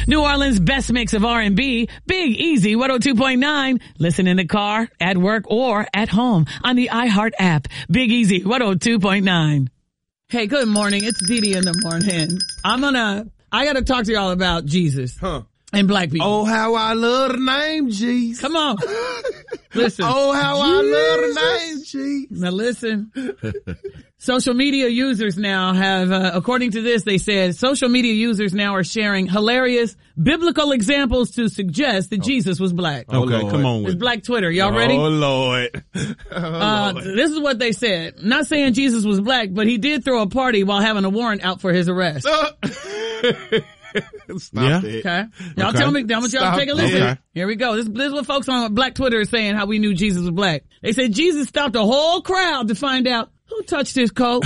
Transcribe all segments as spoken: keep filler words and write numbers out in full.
New Orleans' best mix of R and B, Big Easy one oh two point nine. Listen in the car, at work, or at home on the iHeart app. Big Easy one oh two point nine. Hey, good morning. It's Dee Dee in the morning. I'm gonna, I gotta talk to y'all about Jesus. Huh. And black people. Oh, how I love the name Jesus. Come on. Listen. Oh, how I love the name Jesus. Now listen. Social media users now have, uh, according to this, they said social media users now are sharing hilarious biblical examples to suggest that oh. Jesus was black. Okay, Lord. Come on. It's Black Twitter. Y'all ready? Oh, Lord. Oh, uh, Lord. This is what they said. Not saying Jesus was black, but he did throw a party while having a warrant out for his arrest. Stop Yeah. it. Okay. Y'all Okay. tell me, I want y'all Stop to take a listen. Okay. Here we go. This, this is what folks on Black Twitter are saying, how we knew Jesus was black. They said Jesus stopped a whole crowd to find out who touched his coat.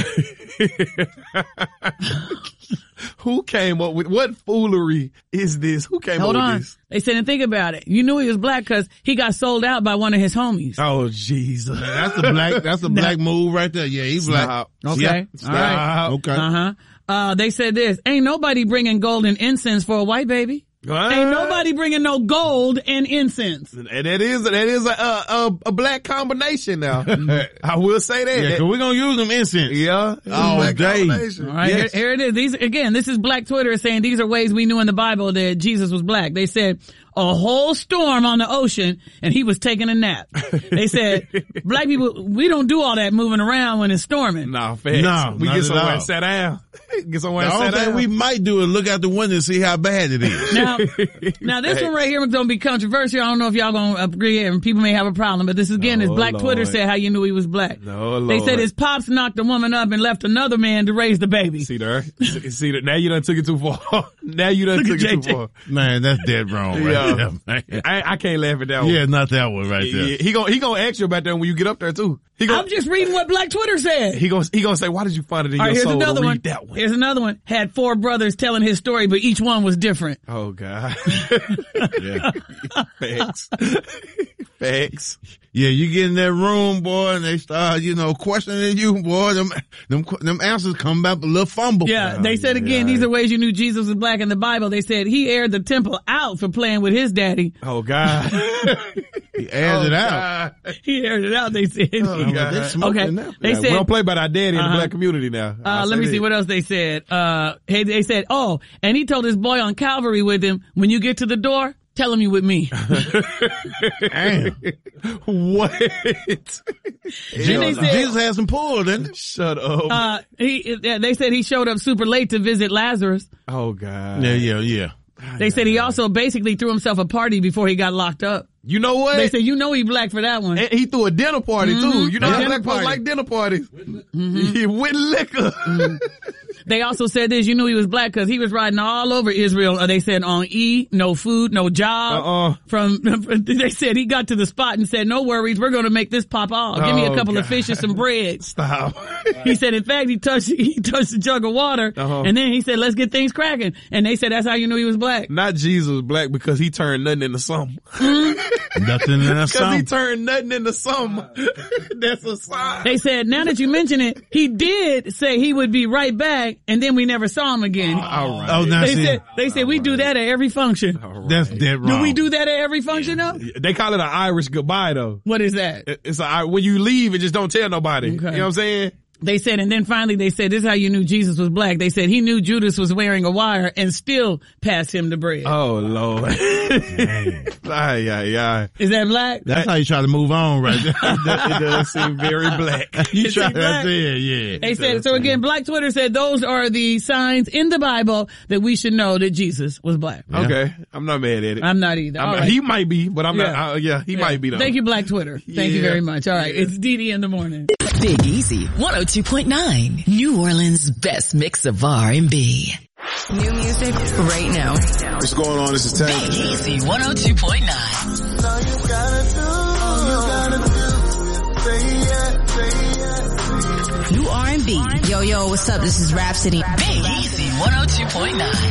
Who came up with, what foolery is this? Who came Hold up on. with this? They said, and think about it. You knew he was black because he got sold out by one of his homies. Oh, Jesus. That's a black, that's a black move right there. Yeah, he's black. Stop. Okay. Yeah. All right. Okay. Uh-huh. Uh, they said this, ain't nobody bringing gold and incense for a white baby. What? Ain't nobody bringing no gold and incense. And that is, that is a, a, a black combination now. I will say that. Yeah, 'cause we're gonna use them incense. Yeah. All Black day. combination. All right, Yes. here, here it is. These, again, this is Black Twitter saying these are ways we knew in the Bible that Jesus was black. They said a whole storm on the ocean and he was taking a nap. They said, black people, we don't do all that moving around when it's storming. Nah, facts. No, we not get at somewhere all. and sit down. Get somewhere The and only sit thing down. we might do is look out the window and see how bad it is. Now, now this one right here is going to be controversial. I don't know if y'all going to agree and people may have a problem, but this again is Oh, Black Lord. Twitter said how you knew he was black. No, They Lord. said his pops knocked a woman up and left another man to raise the baby. See there? See that? Now you done took it too far. Now you done Look took at it J J. too far. Man, that's dead wrong right Yeah. there, man. I, I can't laugh at that one. Yeah, not that one right there. Yeah, he gonna he gonna ask you about that when you get up there too. He gonna I'm just reading what Black Twitter said. he gonna he gonna say, why did you find it in All right, your here's soul another to read one. that one? Here's another one. Had four brothers telling his story, but each one was different. Oh God. Yeah. Facts. Facts. Yeah, you get in that room, boy, and they start, you know, questioning you, boy. Them, them, them answers come back a little fumble. Yeah, they said again, yeah. these are ways you knew Jesus was black in the Bible. They said he aired the temple out for playing with his daddy. Oh God. He airs oh, it out. God. He aired it out, they said. Oh, God. They smoking Okay. now. They Yeah, said, we don't play by our daddy in Uh-huh. the black community now. Uh, I'll let say me that. see what else they said. Uh, hey, they said, oh, and he told his boy on Calvary with him, when you get to the door, tell him you with me. Damn. What? Then they said, Jesus has some pull, didn't he? Shut up. uh, he, yeah, they said he showed up super late to visit Lazarus. oh God. Yeah, yeah, yeah. They said he also basically threw himself a party before he got locked up. You know what? They said, you know he black for that one. And he threw a dinner party too. Mhm. You know A how dinner black folks party. like dinner parties. Mm-hmm. Yeah, with liquor. They also said this, you knew he was black because he was riding all over Israel. Uh, they said on E, no food, no job. Uh-uh. From, they said he got to the spot and said, no worries, we're going to make this pop off. Give me a Oh, couple of God. fish and some bread. Stop. He said, in fact, he touched, he touched a jug of water Uh-huh. and then he said, let's get things cracking. And they said, that's how you knew he was black. Not Jesus was black because he turned nothing into something. Nothing in that Because he song. turned nothing into something. That's a sign. They said, now that you mention it, he did say he would be right back and then we never saw him again. All right. Oh, now They see, said, they said, we do that at every function. that's dead wrong. Do we do that at every function though? They call it an Irish goodbye though. What is that? It's a, when you leave and just don't tell nobody. You know what I'm saying? They said, and then finally they said, this is how you knew Jesus was black. They said he knew Judas was wearing a wire and still passed him the bread. Oh Lord. Ay, ay, ay. Is that black? That's how you try to move on right there. That, it does seem very black. You Is try he black? that's it, yeah. They said, so again, Black Twitter said those are the signs in the Bible that we should know that Jesus was black. Yeah. Okay. I'm not mad at it. I'm not either. I'm All not- right. He might be, but I'm Yeah. not. Uh, yeah, he Yeah. might be though. Thank you, Black Twitter. Thank you Yeah. very much. All right. It's Dee Dee in the morning. Big Easy one oh two point nine. New Orleans' best mix of R and B. New music right now. What's going on? This is Tank. Big Easy one oh two point nine. All you gotta do, all you gotta do, say yeah, say yeah. New R and B. Yo, yo, what's up? This is Rhapsody. Big Easy one oh two point nine.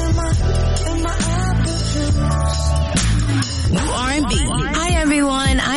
New R and B. Hi, everyone. I'm